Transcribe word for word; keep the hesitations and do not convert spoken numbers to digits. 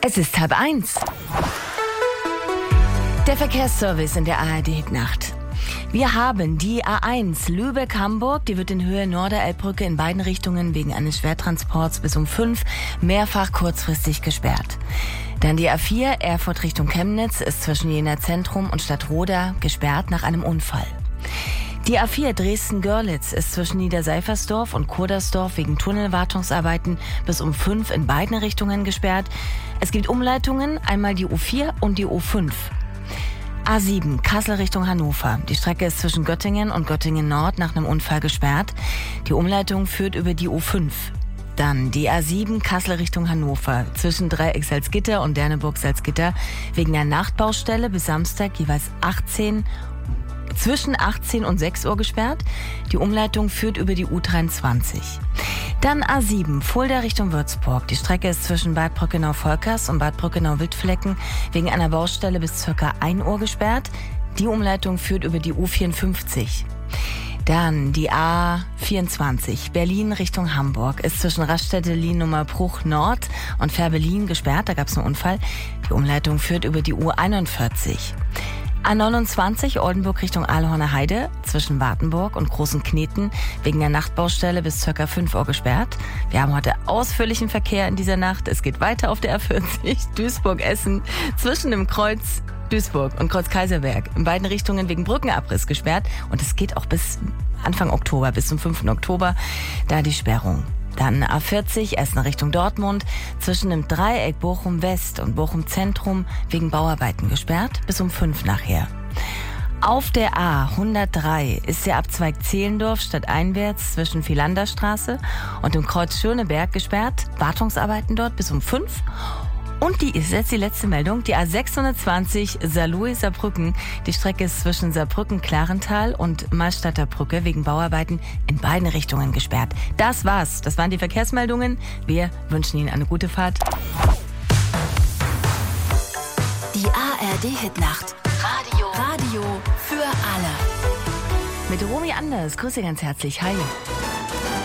Es ist halb eins. Der Verkehrsservice in der A R D-Nacht. Wir haben die A eins Lübeck-Hamburg, die wird in Höhe Norderelbbrücke in beiden Richtungen wegen eines Schwertransports bis um fünf mehrfach kurzfristig gesperrt. Dann die A vier Erfurt Richtung Chemnitz ist zwischen Jena Zentrum und Stadtroda gesperrt nach einem Unfall. Die A vier Dresden-Görlitz ist zwischen Niederseifersdorf und Kurdersdorf wegen Tunnelwartungsarbeiten bis um fünf in beiden Richtungen gesperrt. Es gibt Umleitungen, einmal die U vier und die U fünf. A sieben Kassel Richtung Hannover. Die Strecke ist zwischen Göttingen und Göttingen Nord nach einem Unfall gesperrt. Die Umleitung führt über die U fünf. Dann die A sieben Kassel Richtung Hannover zwischen Dreieck Salzgitter und Derneburg Salzgitter wegen der Nachtbaustelle bis Samstag jeweils achtzehn zwischen achtzehn und sechs Uhr gesperrt. Die Umleitung führt über die U dreiundzwanzig. Dann A sieben Fulda Richtung Würzburg. Die Strecke ist zwischen Bad Brückenau-Volkers und Bad Brückenau-Wildflecken wegen einer Baustelle bis ca. ein Uhr gesperrt. Die Umleitung führt über die U vierundfünfzig. Dann die A vierundzwanzig Berlin Richtung Hamburg ist zwischen Raststätte-Liennummer-Bruch Nord und Fährberlin gesperrt. Da gab es einen Unfall. Die Umleitung führt über die U einundvierzig. A neunundzwanzig Oldenburg Richtung Aalhorner Heide zwischen Wartenburg und Großen Kneten wegen der Nachtbaustelle bis ca. fünf Uhr gesperrt. Wir haben heute ausführlichen Verkehr in dieser Nacht. Es geht weiter auf der A vierzig Duisburg-Essen zwischen dem Kreuz Duisburg und Kreuz Kaiserberg in beiden Richtungen wegen Brückenabriss gesperrt. Und es geht auch bis Anfang Oktober, bis zum fünften Oktober, da die Sperrung. Dann A vierzig Essen Richtung Dortmund zwischen dem Dreieck Bochum West und Bochum Zentrum wegen Bauarbeiten gesperrt bis um fünf nachher. Auf der A hundertdrei ist der Abzweig Zehlendorf stadteinwärts zwischen Philanderstraße und dem Kreuz Schöneberg gesperrt. Wartungsarbeiten dort bis um fünf. Und die ist jetzt die letzte Meldung, die A sechshundertzwanzig Saarlouis-Saarbrücken. Die Strecke ist zwischen Saarbrücken-Klarental und Malstadter Brücke wegen Bauarbeiten in beiden Richtungen gesperrt. Das war's. Das waren die Verkehrsmeldungen. Wir wünschen Ihnen eine gute Fahrt. Die A R D-Hitnacht. Radio. Radio für alle. Mit Romy Anders. Grüße ganz herzlich. Hi.